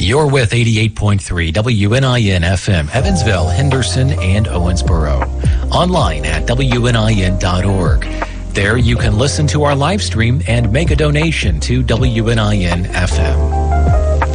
You're with 88.3 WNIN FM, Evansville, Henderson, and Owensboro. Online at WNIN.org. There you can listen to our live stream and make a donation to WNIN FM.